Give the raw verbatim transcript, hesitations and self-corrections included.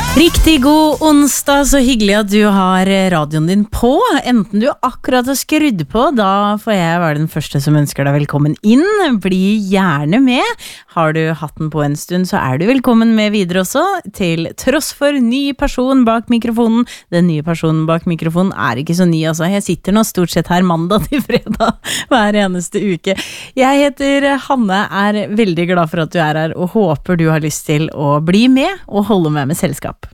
Riktig god onsdag, så hyggelig at du har radioen din på. Enten du akkurat har skrudd på, da får jeg være den første som ønsker deg velkommen inn. Bli gjerne med. Har du hatt den på en stund, så er du velkommen med videre også. Til tross for ny person bak mikrofonen. Den nye personen bak mikrofonen er ikke så ny, altså. Jeg sitter nå stort sett her mandag til fredag hver eneste uke. Jeg heter Hanne, er veldig glad for at du er her, og håper du har lyst til å bli med og holde med med selskap.